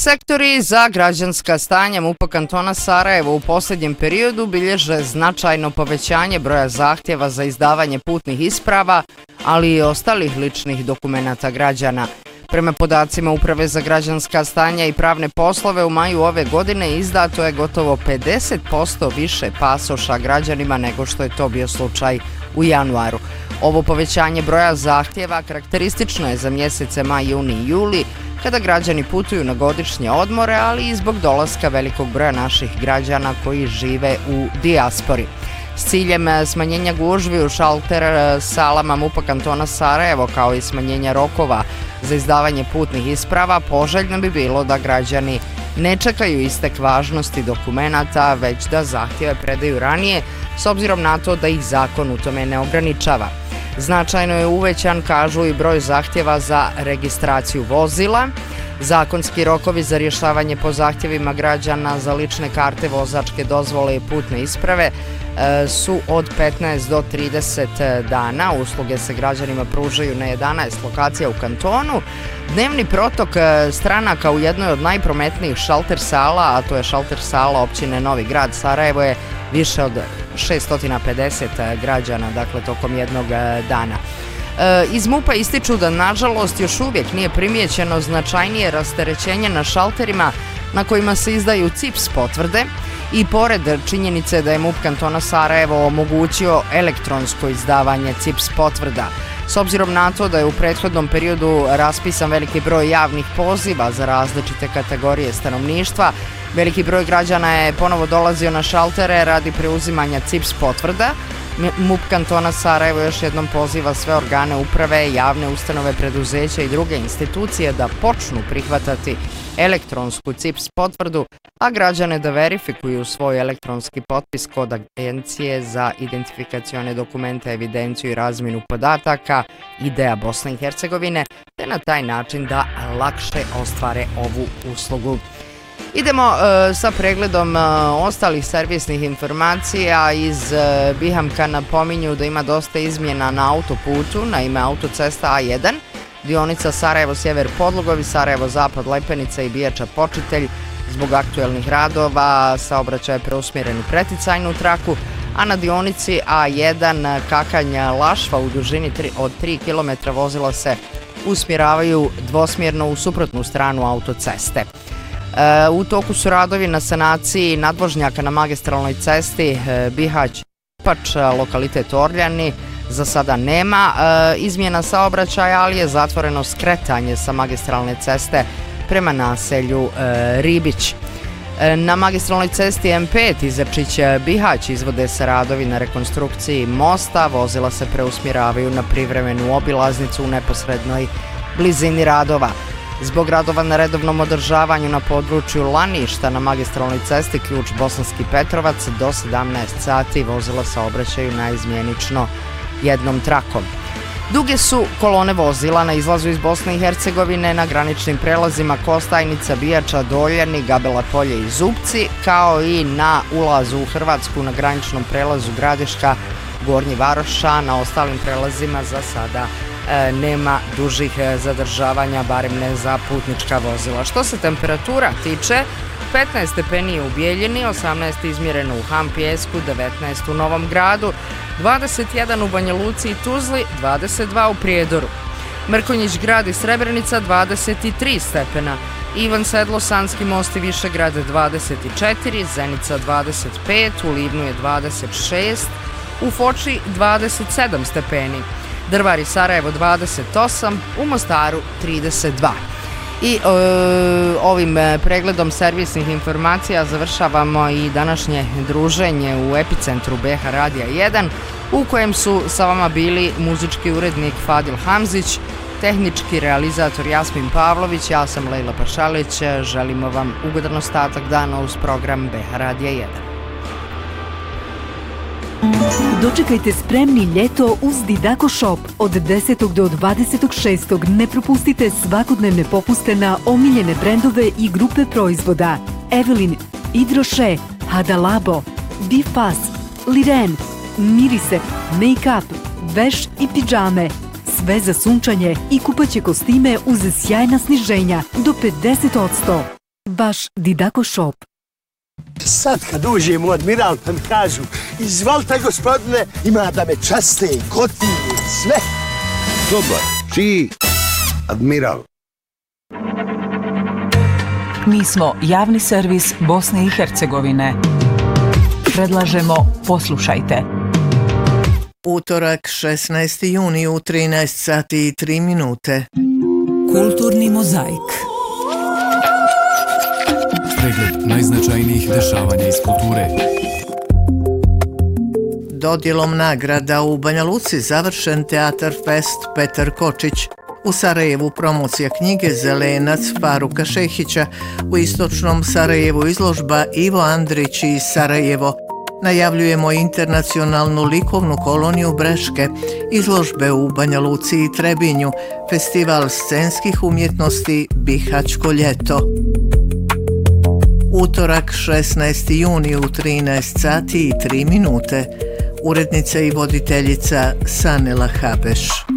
Sektori za građanska stanja MUP-a kantona Sarajevo u posljednjem periodu bilježe značajno povećanje broja zahtjeva za izdavanje putnih isprava, ali i ostalih ličnih dokumenata građana. Prema podacima Uprave za građanska stanja i pravne poslove u maju ove godine izdato je gotovo 50% više pasoša građanima nego što je to bio slučaj u januaru. Ovo povećanje broja zahtjeva karakteristično je za mjesece maj, juni i juli, kada građani putuju na godišnje odmore, ali i zbog dolaska velikog broja naših građana koji žive u dijaspori. S ciljem smanjenja gužvi u šalter salama MUP-a kantona Sarajevo, kao i smanjenja rokova za izdavanje putnih isprava, poželjno bi bilo da građani ne čekaju istek važnosti dokumenata, već da zahtjeve predaju ranije, s obzirom na to da ih zakon u tome ne ograničava. Značajno je uvećan, kažu, i broj zahtjeva za registraciju vozila. Zakonski rokovi za rješavanje po zahtjevima građana za lične karte, vozačke dozvole i putne isprave su od 15 do 30 dana. Usluge se građanima pružaju na 11 lokacija u kantonu. Dnevni protok stranaka u jednoj od najprometnijih šalter sala, a to je šalter sala općine Novi Grad Sarajevo, je više od 650 građana, dakle tokom jednog dana. Iz MUP-a ističu da nažalost još uvijek nije primijećeno značajnije rasterećenje na šalterima na kojima se izdaju CIPS potvrde i pored činjenice da je MUP kantona Sarajevo omogućio elektronsko izdavanje CIPS potvrda. S obzirom na to da je u prethodnom periodu raspisan veliki broj javnih poziva za različite kategorije stanovništva, veliki broj građana je ponovo dolazio na šaltere radi preuzimanja CIPS potvrda. MUP kantona Sarajevo još jednom poziva sve organe uprave, javne ustanove, preduzeća i druge institucije da počnu prihvatati elektronsku CIPS potvrdu, a građane da verifikuju svoj elektronski potpis kod Agencije za identifikacione dokumente, evidenciju i razmjenu podataka IDEA Bosne i Hercegovine, te na taj način da lakše ostvare ovu uslugu. Idemo sa pregledom ostalih servisnih informacija. Iz Bihamka napominju da ima dosta izmjena na autoputu, naime autocesta A1, dionica Sarajevo-Sjever Podlugovi, Sarajevo-Zapad Lepenica i Bijača Počitelj. Zbog aktuelnih radova saobraćaj je preusmjeren u preticajnu traku, a na dionici A1 Kakanj-Lašva u dužini od 3 km vozila se usmjeravaju dvosmjerno u suprotnu stranu autoceste. U toku su radovi na sanaciji nadvožnjaka na magistralnoj cesti Bihać-Pač, lokalitet Orljani. Za sada nema izmjena saobraćaja, ali je zatvoreno skretanje sa magistralne ceste prema naselju Ribić. Na magistralnoj cesti M5 Izerčić-Bihać izvode se radovi na rekonstrukciji mosta, vozila se preusmjeravaju na privremenu obilaznicu u neposrednoj blizini radova. Zbog radova na redovnom održavanju na području Laništa na magistralnoj cesti Ključ Bosanski Petrovac do 17 sati vozila saobraćaju naizmjenično jednom trakom. Duge su kolone vozila na izlazu iz Bosne i Hercegovine na graničnim prelazima Kostajnica, Bijača, Doljani, Gabela Polje i Zupci, kao i na ulazu u Hrvatsku na graničnom prelazu Gradiška, Gornji Varoša. Na ostalim prelazima za sada nema dužih zadržavanja, barem ne za putnička vozila. Što se temperatura tiče, 15 stepeni u Bijeljini, 18 izmjereno u Han Pijesku, 19 u Novom Gradu, 21 u Banja Luci i Tuzli, 22 u Prijedoru. Mrkonjić Grad i Srebrenica 23 stepena, Ivan Sedlo, Sanski Most i Višegrad 24, Zenica 25, u Livnu je 26, u Foči 27 stepeni. Drvari Sarajevo 28, u Mostaru 32. I ovim pregledom servisnih informacija završavamo i današnje druženje u Epicentru BH Radija 1, u kojem su sa vama bili muzički urednik Fadil Hamzić, tehnički realizator Jasmin Pavlović, ja sam Lejla Pašalić. Želimo vam ugodan ostatak dana uz program BH Radija 1. Dočekajte spremni ljeto uz Didako Shop. Od 10. do 26. ne propustite svakodnevne popuste na omiljene brendove i grupe proizvoda. Evelyn, Hydroche, Hada Labo, Bifas, Liren, Mirisep, Make-up, veš i pidžame. Sve za sunčanje i kupaće kostime uz sjajna sniženja do 50%. vaš Didako Shop. Sad kad uđem u Admiral pa mi kažu izvalite gospodine, ima da me časte, gotivi, sve. Dobar, čiji Admiral. Mi smo javni servis Bosne i Hercegovine. Predlažemo poslušajte. Utorak 16. juni u 13 sati i 3 minute. Kulturni mozaik. Pregled najznačajnijih dešavanja iz kulture. Dodjelom nagrada u Banja Luci završen Teatar Fest Petar Kočić. U Sarajevu promocija knjige Zelenac Faruka Šehića. U istočnom Sarajevu izložba Ivo Andrić iz Sarajevo. Najavljujemo internacionalnu likovnu koloniju Breške, izložbe u Banja Luci i Trebinju, festival scenskih umjetnosti Bihaćko ljeto. Utorak 16. juni u 13 sati i 3 minute. Urednica i voditeljica Sanela Habeš.